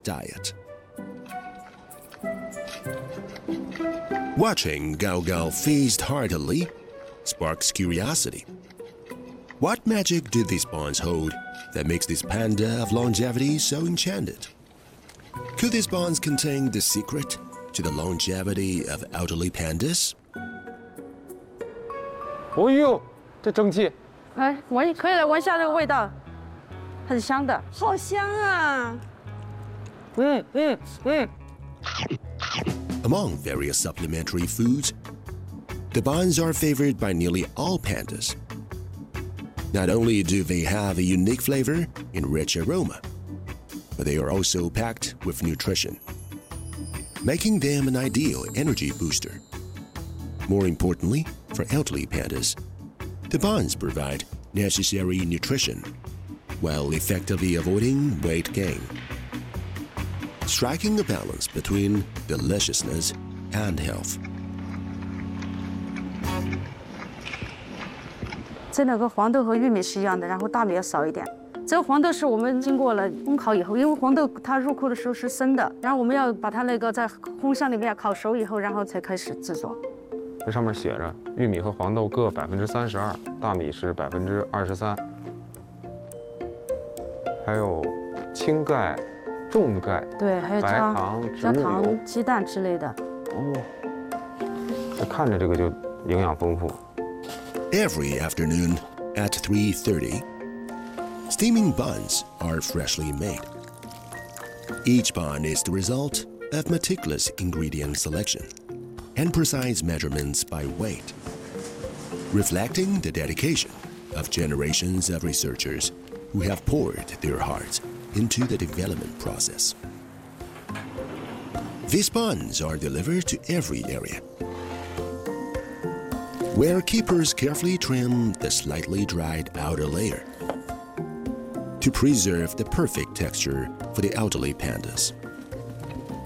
diet. Watching Gao Gao feast heartily sparks curiosity. What magic do these bonds hold that makes this panda of longevity so enchanted? Could these bonds contain the secret to the longevity of elderly pandas? 哦呦，这蒸汽！ 哎，闻可以来闻一下这个味道，很香的。 好香啊！ Among various supplementary foods, the buns are favored by nearly all pandas. Not only do they have a unique flavor and rich aroma, but they are also packed with nutrition, making them an ideal energy booster. More importantly, for elderly pandas, the buns provide necessary nutrition while effectively avoiding weight gain, striking a balance between deliciousness and health. 这两个黄豆和玉米是一样的，然后大米要少一点。这个黄豆是我们经过了烘烤以后，因为黄豆它入库的时候是生的，然后我们要把它那个在烘箱里面烤熟以后，然后才开始制作。 这上面写着，玉米和黄豆各32%，大米是23%，还有氢钙、重钙， 对，还有白糖、 加植物油糖、鸡蛋之类的。 哦，这看着这个就营养丰富。 Every afternoon at 3:30, steaming buns are freshly made. Each bun is the result of meticulous ingredient selection and precise measurements by weight, reflecting the dedication of generations of researchers who have poured their hearts into the development process. These buns are delivered to every area, where keepers carefully trim the slightly dried outer layer to preserve the perfect texture for the elderly pandas.